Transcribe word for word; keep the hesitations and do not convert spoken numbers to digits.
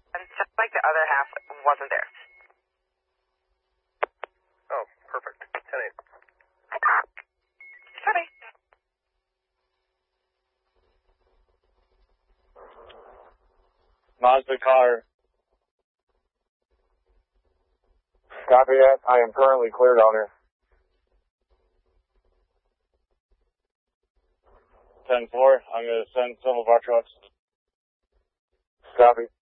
And just like the other half wasn't there. Oh, perfect. ten eight. Copy. Mazda car. Copy that. I am currently cleared on her. ten four. I'm going to send some of our trucks. Copy.